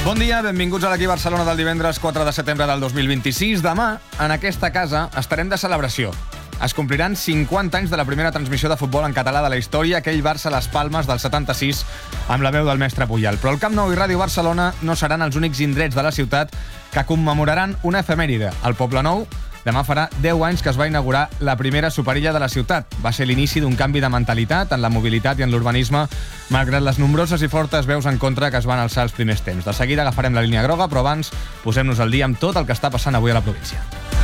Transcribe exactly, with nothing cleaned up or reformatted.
Bon dia, benvinguts a l'Equip Barcelona del divendres quatre de setembre del dos mil vint-i-sis. Demà, en aquesta casa, estarem de celebració. Es compliran cinquanta anys de la primera transmissió de futbol en català de la història, aquell Barça-Les Palmes del setanta-sis, amb la veu del mestre Puyal. Però el Camp Nou i Ràdio Barcelona no seran els únics indrets de la ciutat que commemoraran una efemèride. El Poble Nou demà farà deu anys que es va inaugurar la primera superilla de la ciutat. Va ser l'inici d'un canvi de mentalitat en la mobilitat i en l'urbanisme, malgrat les nombroses i fortes veus en contra que es van alçar els primers temps. De seguida agafarem la línia groga, però abans posem-nos al dia amb tot el que està passant avui a la província.